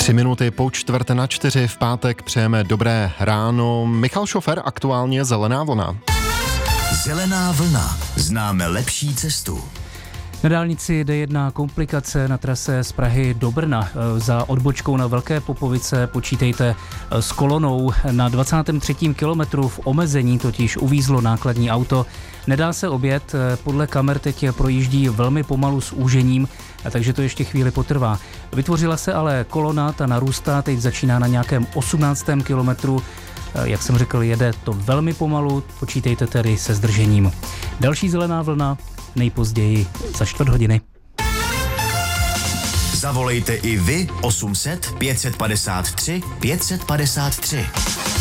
3 minuty po 3:45 v pátek přejeme dobré ráno. Michal Šofer, aktuálně zelená vlna. Zelená vlna. Známe lepší cestu. Na dálnici D1 komplikace na trase z Prahy do Brna. Za odbočkou na Velké Popovice počítejte s kolonou. Na 23. kilometru v omezení totiž uvízlo nákladní auto. Nedá se objet, podle kamer teď projíždí velmi pomalu s úžením, takže to ještě chvíli potrvá. Vytvořila se ale kolona, ta narůstá, teď začíná na nějakém 18. kilometru. Jak jsem řekl, jede to velmi pomalu, počítejte tedy se zdržením. Další zelená vlna nejpozději za 4 hodiny. Zavolejte i vy 800 553 553.